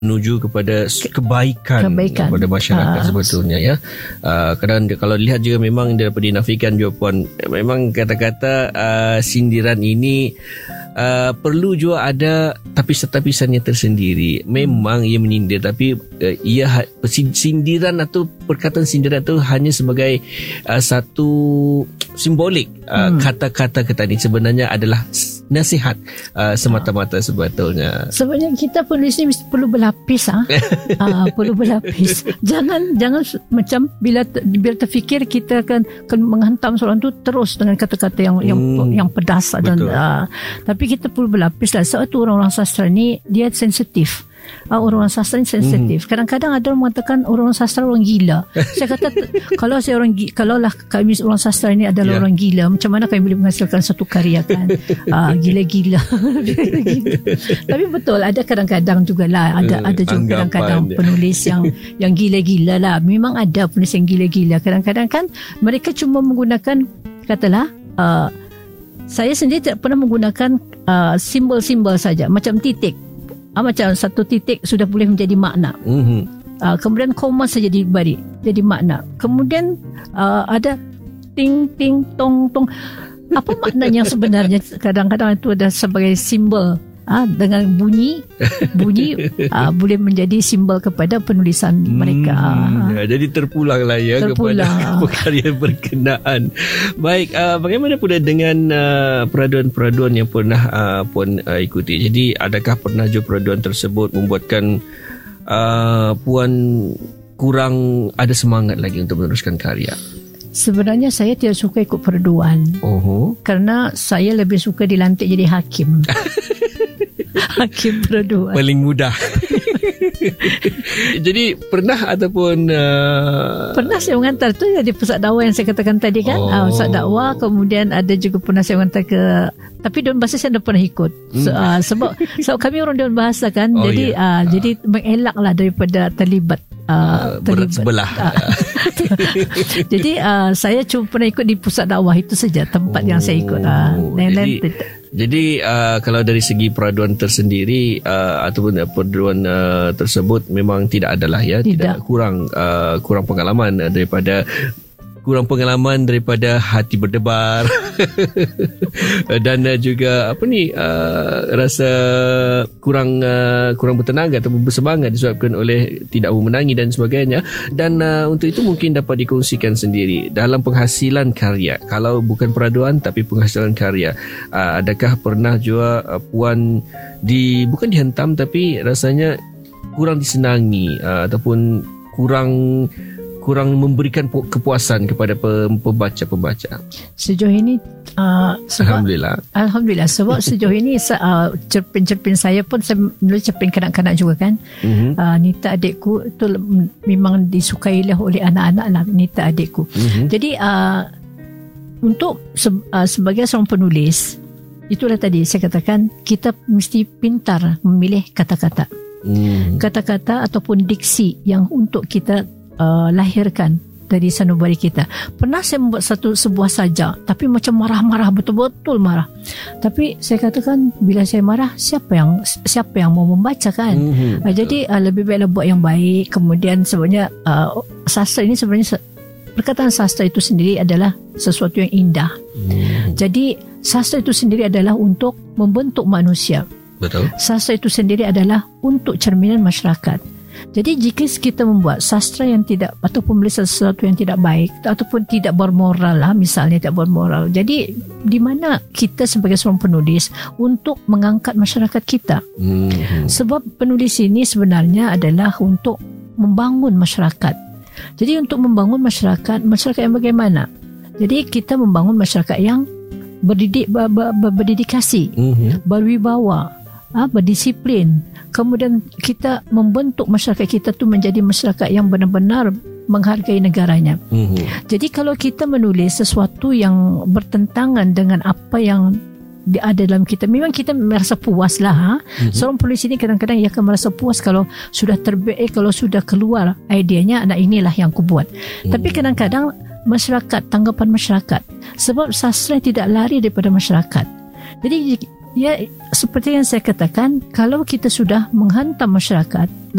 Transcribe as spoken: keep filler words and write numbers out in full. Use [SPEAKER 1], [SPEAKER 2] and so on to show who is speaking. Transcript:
[SPEAKER 1] menuju kepada kebaikan, kebaikan. kepada masyarakat uh, sebetulnya ya. Uh, kadang kalau lihat juga memang dapat dinafikan juga Puan, memang kata-kata uh, sindiran ini uh, perlu juga ada tapis-tapisannya tersendiri. Memang ia menyindir, tapi uh, ia sindiran atau perkataan sindiran itu hanya sebagai uh, satu simbolik. Uh, hmm. Kata-kata kita ini sebenarnya adalah nasihat uh, semata-mata sebetulnya.
[SPEAKER 2] Sebenarnya kita penulis ni mesti perlu berlapis ah. uh, perlu berlapis. Jangan jangan macam bila bila terfikir kita akan, akan menghantam seorang tu terus dengan kata-kata yang yang hmm, yang pedas dan uh, tapi kita perlu berlapis lah. Sebab tu orang-orang sastra ni dia sensitif. Uh, orang-orang sastra ni sensitif. Hmm. Kadang-kadang ada orang mengatakan orang-orang sastra orang gila. Saya kata kalau saya orang kalau lah kami orang sastra ni adalah yeah. orang gila, macam mana kami boleh menghasilkan satu karya kan? Uh, gila-gila. Tapi betul ada kadang-kadang jugalah ada uh, ada juga kadang-kadang dia. penulis yang yang gila-gila lah. Memang ada penulis yang gila-gila. Kadang-kadang kan mereka cuma menggunakan katalah uh, saya sendiri tidak pernah menggunakan uh, simbol-simbol saja macam titik. Ah, macam satu titik sudah boleh menjadi makna. Mm-hmm. Ah, kemudian koma saja diberi jadi makna. Kemudian ah, ada ting ting tong tong. Apa maknanya sebenarnya? Kadang-kadang itu ada sebagai simbol. Ah, dengan bunyi bunyi ah, boleh menjadi simbol kepada penulisan mereka.
[SPEAKER 1] Hmm, ah. Jadi terpulanglah ya terpulang. kepada karya berkenaan. Baik, uh, bagaimana pula dengan uh, peraduan-peraduan yang pernah uh, Puan uh, ikuti? Jadi adakah pernah juga peraduan tersebut membuatkan uh, Puan kurang ada semangat lagi untuk meneruskan karya?
[SPEAKER 2] Sebenarnya saya tidak suka ikut peraduan. Oh. Kerana saya lebih suka dilantik jadi hakim. Hakim peraduan.
[SPEAKER 1] Paling mudah. Jadi pernah ataupun uh...
[SPEAKER 2] pernah saya mengantar tu di pusat dakwah yang saya katakan tadi kan. Oh. Uh, pusat dakwah, kemudian ada juga pernah saya mengantar ke, tapi Dewan Bahasa saya dah pernah ikut. So, uh, sebab sebab kami orang Dewan Bahasa kan. Oh, jadi yeah. uh, uh. jadi mengelaklah daripada terlibat uh,
[SPEAKER 1] berat sebelah. Uh,
[SPEAKER 2] jadi uh, saya cuma pernah ikut di pusat dakwah itu saja tempat oh. yang saya ikut. Uh,
[SPEAKER 1] jadi Jadi uh, kalau dari segi peraduan tersendiri uh, ataupun uh, peraduan uh, tersebut memang tidak adalah ya, tidak, tidak kurang uh, kurang pengalaman uh, daripada kurang pengalaman daripada hati berdebar dan uh, juga apa ni uh, rasa kurang uh, kurang bertenaga atau bersemangat disebabkan oleh tidak memenangi dan sebagainya. Dan uh, untuk itu mungkin dapat dikongsikan sendiri dalam penghasilan karya, kalau bukan peraduan tapi penghasilan karya, uh, adakah pernah juga uh, Puan di bukan dihentam tapi rasanya kurang disenangi uh, ataupun kurang kurang memberikan kepuasan kepada pembaca-pembaca?
[SPEAKER 2] Sejauh ini uh, sebab,
[SPEAKER 1] Alhamdulillah
[SPEAKER 2] Alhamdulillah sebab sejauh ini uh, cerpen-cerpen saya pun saya menulis cerpen kanak-kanak juga kan. Mm-hmm. uh, Nita adikku itu memang disukailah oleh anak-anak lah, Nita adikku. Mm-hmm. Jadi uh, untuk se- uh, sebagai seorang penulis, itulah tadi saya katakan kita mesti pintar memilih kata-kata. Mm. Kata-kata ataupun diksi yang untuk kita Uh, lahirkan dari sanubari kita. Pernah saya membuat satu sebuah sajak tapi macam marah-marah, betul-betul marah. Tapi saya katakan bila saya marah siapa yang siapa yang mau membaca kan? Mm-hmm. Uh, jadi uh, lebih baiklah buat yang baik. Kemudian sebenarnya uh, sastra ini sebenarnya perkataan sastra itu sendiri adalah sesuatu yang indah. Mm. Jadi sastra itu sendiri adalah untuk membentuk manusia.
[SPEAKER 1] Betul.
[SPEAKER 2] Sastra itu sendiri adalah untuk cerminan masyarakat. Jadi jika kita membuat sastra yang tidak ataupun menulis sesuatu yang tidak baik ataupun tidak bermoral lah, misalnya tidak bermoral, jadi di mana kita sebagai seorang penulis untuk mengangkat masyarakat kita? Hmm. Sebab penulis ini sebenarnya adalah untuk membangun masyarakat. Jadi untuk membangun masyarakat, masyarakat yang bagaimana? Jadi kita membangun masyarakat yang berdidik, ber, ber, ber, berdedikasi, hmm. berwibawa, ha, berdisiplin. Kemudian kita membentuk masyarakat kita tu menjadi masyarakat yang benar-benar menghargai negaranya. Mm-hmm. Jadi kalau kita menulis sesuatu yang bertentangan dengan apa yang ada dalam kita, memang kita merasa puas lah. Ha? Mm-hmm. Seorang penulis ini kadang-kadang ia akan merasa puas kalau sudah terbit, eh, kalau sudah keluar ideanya, nah inilah yang aku buat. Mm-hmm. Tapi kadang-kadang masyarakat, tanggapan masyarakat, sebab sastra tidak lari daripada masyarakat. Jadi ya, seperti yang saya katakan, kalau kita sudah menghantam masyarakat